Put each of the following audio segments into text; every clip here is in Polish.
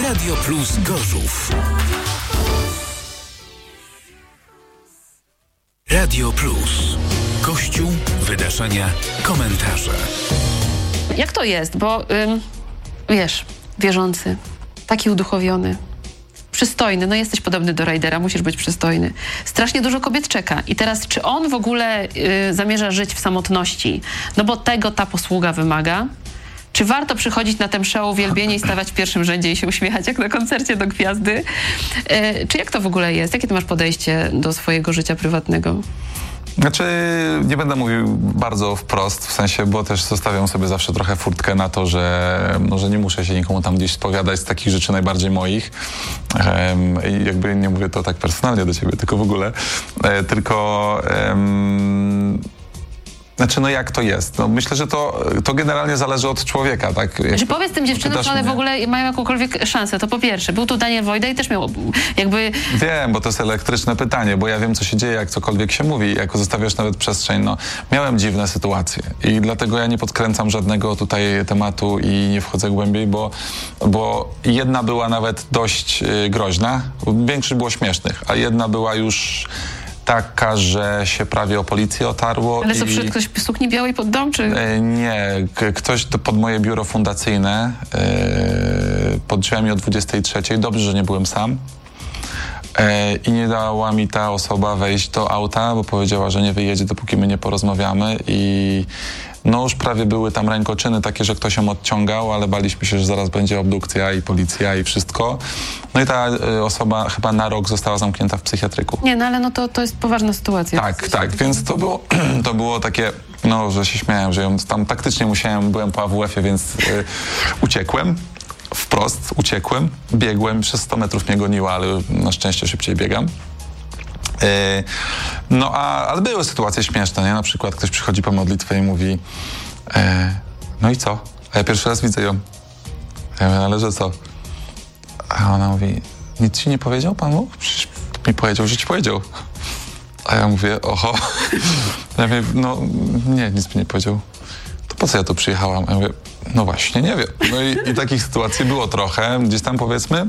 Radio Plus Gorzów. Radio Plus. Kościół, wydarzenia, komentarze. Jak to jest? Bo wiesz, wierzący, taki uduchowiony, przystojny, no jesteś podobny do Rajdera, musisz być przystojny. Strasznie dużo kobiet czeka. I teraz, czy on w ogóle zamierza żyć w samotności? No bo tego ta posługa wymaga. Czy warto przychodzić na tę mszę o uwielbienie i stawać w pierwszym rzędzie i się uśmiechać jak na koncercie do gwiazdy? Czy jak to w ogóle jest? Jakie ty masz podejście do swojego życia prywatnego? Znaczy, nie będę mówił bardzo wprost, w sensie, bo też zostawiam sobie zawsze trochę furtkę na to, że nie muszę się nikomu tam gdzieś spowiadać z takich rzeczy najbardziej moich. I jakby nie mówię to tak personalnie do ciebie, tylko w ogóle. Znaczy, no jak to jest? No myślę, że to generalnie zależy od człowieka, tak? Czy powiedz tym dziewczynom, czy one w ogóle mają jakąkolwiek szansę? To po pierwsze. Był tu Daniel Wojda i też miał jakby... Wiem, bo to jest elektryczne pytanie, bo ja wiem, co się dzieje, jak cokolwiek się mówi, jak zostawiasz nawet przestrzeń. No, miałem dziwne sytuacje i dlatego ja nie podkręcam żadnego tutaj tematu i nie wchodzę głębiej, bo jedna była nawet dość groźna, większość było śmiesznych, a jedna była już... taka, że się prawie o policję otarło. Ale co, przyszedł ktoś w sukni białej pod dom, czy? Nie, ktoś pod moje biuro fundacyjne pod drzwiami o 23:00. Dobrze, że nie byłem sam. I nie dała mi ta osoba wejść do auta, bo powiedziała, że nie wyjedzie, dopóki my nie porozmawiamy. I no już prawie były tam rękoczyny takie, że ktoś ją odciągał, ale baliśmy się, że zaraz będzie obdukcja i policja i wszystko. No i ta osoba chyba na rok została zamknięta w psychiatryku. Nie, no ale no to jest poważna sytuacja. Tak, więc to było takie, no, że się śmiałem, że ją tam taktycznie byłem po AWF-ie, więc uciekłem. Wprost uciekłem, biegłem, przez 100 metrów mnie goniła, ale na szczęście szybciej biegam. Ale były sytuacje śmieszne, nie? Na przykład ktoś przychodzi po modlitwę i mówi no i co? A ja pierwszy raz widzę ją. A ja mówię, ale że co? A ona mówi, nic ci nie powiedział Pan Bóg? Przecież mi powiedział, że ci powiedział. A ja mówię, oho. Ja mówię, no nie, nic mi nie powiedział. To po co ja tu przyjechałam? A ja mówię, no właśnie, nie wiem. No i takich sytuacji było trochę, gdzieś tam powiedzmy.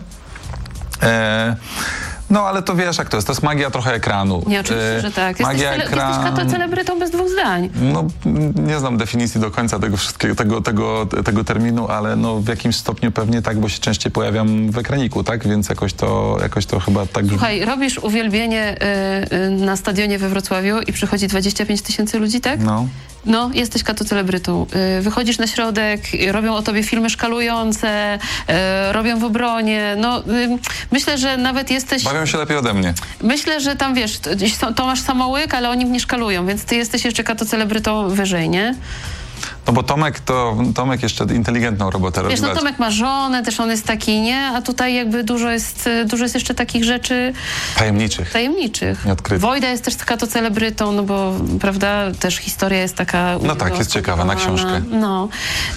No, ale to wiesz, jak to jest magia trochę ekranu. Nie, oczywiście, że tak. Jesteś katocelebrytą bez dwóch zdań. No, nie znam definicji do końca tego wszystkiego, tego terminu, ale no w jakimś stopniu pewnie tak, bo się częściej pojawiam w ekraniku, tak? Więc jakoś to chyba tak... Słuchaj, robisz uwielbienie na stadionie we Wrocławiu i przychodzi 25 000 ludzi, tak? No, jesteś katocelebrytą. Wychodzisz na środek, robią o tobie filmy szkalujące, robią w obronie. No, myślę, że nawet jesteś... Bawią się lepiej ode mnie. Myślę, że tam, wiesz, Tomasz Samołyk, ale oni mnie szkalują, więc ty jesteś jeszcze katocelebrytą wyżej, nie? No bo Tomek jeszcze inteligentną robotę robi. Wiesz, no Tomek ma żonę, też on jest taki, nie? A tutaj jakby dużo jest jeszcze takich rzeczy... Tajemniczych. Nieodkrytych. Wojda jest też katocelebrytą, no bo, prawda, też historia jest taka... No tak, jest ciekawa na książkę. No.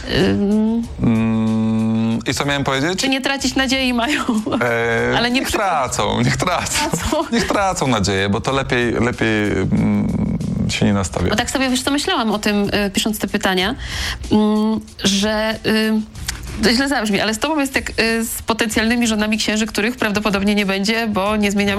I co miałem powiedzieć? Czy nie tracić nadziei mają? Ale niech tracą nadzieję, bo to lepiej się nie nastawia. No tak sobie, wiesz co, myślałam o tym, pisząc te pytania, że... To źle zabrzmi, ale z tobą jest jak z potencjalnymi żonami księży, których prawdopodobnie nie będzie, bo nie zmieniamy